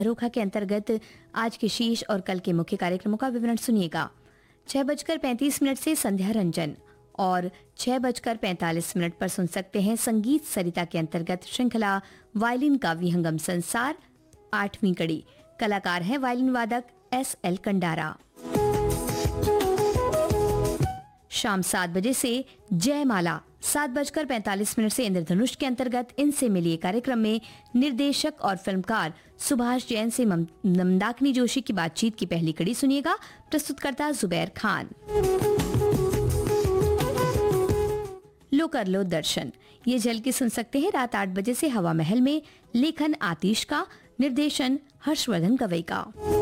रोखा के अंतर्गत आज के शीर्ष और कल के मुख्य कार्यक्रमों का विवरण सुनिएगा। 6:35 से संध्या रंजन और 6:45 पर सुन सकते हैं संगीत सरिता के अंतर्गत श्रृंखला वायलिन का विहंगम संसार 8वीं कड़ी। कलाकार हैं वायलिन वादक SL कंडारा। शाम 7 बजे से जयमाला 7:45 से इंद्रधनुष के अंतर्गत इनसे मिलिए कार्यक्रम में निर्देशक और फिल्मकार सुभाष जैन से मंदाकिनी जोशी की बातचीत की पहली कड़ी सुनिएगा। प्रस्तुतकर्ता जुबैर खान। लो कर लो दर्शन, ये झलकी सुन सकते हैं रात 8 बजे से हवा महल में। लेखन आतिश का, निर्देशन हर्षवर्धन गवई का।